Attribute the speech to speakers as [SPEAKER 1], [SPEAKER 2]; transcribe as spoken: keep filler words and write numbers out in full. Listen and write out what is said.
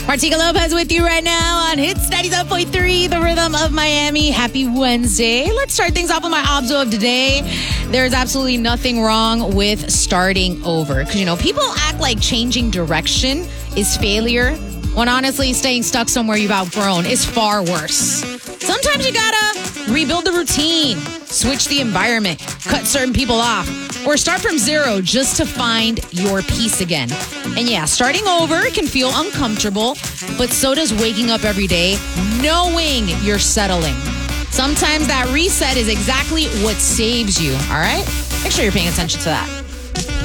[SPEAKER 1] Martika Lopez with you right now on Hits ninety-seven point three, the rhythm of Miami. Happy Wednesday. Let's start things off with my obzo of today. There's absolutely nothing wrong with starting over. Because, you know, people act like changing direction is failure, when honestly staying stuck somewhere you've outgrown is far worse. Sometimes you gotta rebuild the routine, switch the environment, cut certain people off, or start from zero just to find your peace again. And yeah, starting over can feel uncomfortable, but so does waking up every day knowing you're settling. Sometimes that reset is exactly what saves you, all right? Make sure you're paying attention to that.